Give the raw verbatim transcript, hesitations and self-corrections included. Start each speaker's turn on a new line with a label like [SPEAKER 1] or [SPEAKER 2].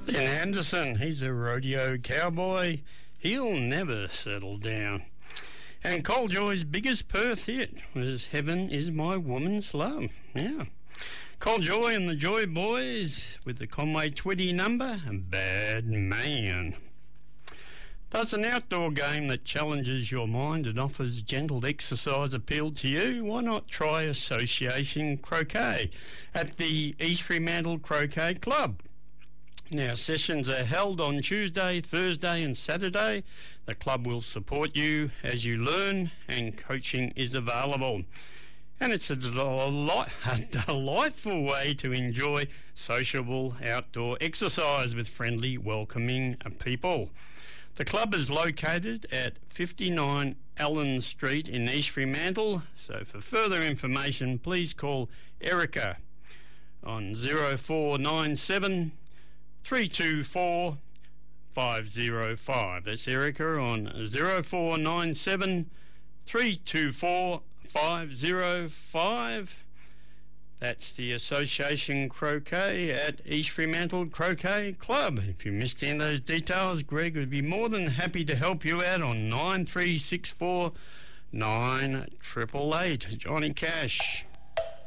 [SPEAKER 1] Ian Anderson, he's a rodeo cowboy. He'll never settle down. And Cole Joy's biggest Perth hit was Heaven Is My Woman's Love. Yeah. Cole Joy and the Joy Boys with the Conway Twitty number, Bad Man. Does an outdoor game that challenges your mind and offers gentle exercise appeal to you? Why not try Association Croquet at the East Fremantle Croquet Club? Now, sessions are held on Tuesday, Thursday and Saturday. The club will support you as you learn, and coaching is available. And it's a, delight, a delightful way to enjoy sociable outdoor exercise with friendly, welcoming people. The club is located at fifty-nine Allen Street in East Fremantle. So for further information, please call Erica on zero four nine seven three two four five zero five. That's Erica on zero four nine seven three two four five zero five. That's the Association Croquet at East Fremantle Croquet Club. If you missed any of those details, Greg would be more than happy to help you out on nine three six four nine eight eight eight. Johnny Cash.